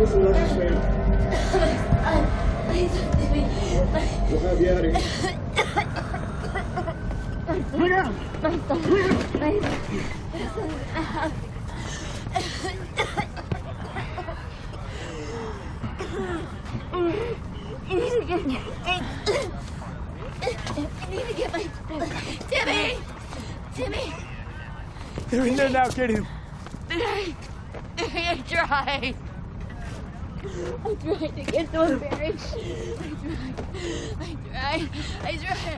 Listen, let's just wait. We'll have you out of here. Lay down! I need to get my... Timmy! Timmy! They're in there now, get him. I tried. I tried to get to him, Barry. I tried.